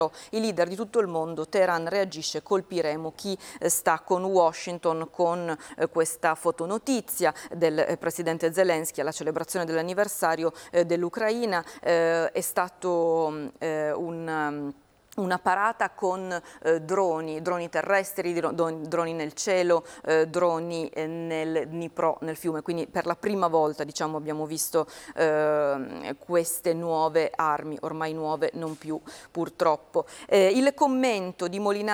I leader di tutto il mondo, Teheran reagisce, colpiremo chi sta con Washington, con questa fotonotizia del presidente Zelensky alla celebrazione dell'anniversario dell'Ucraina. È stato una parata con droni terrestri, droni nel cielo, droni nel Dnipro, nel fiume, quindi per la prima volta, diciamo, abbiamo visto queste nuove armi, ormai nuove non più purtroppo. Il commento di Molinari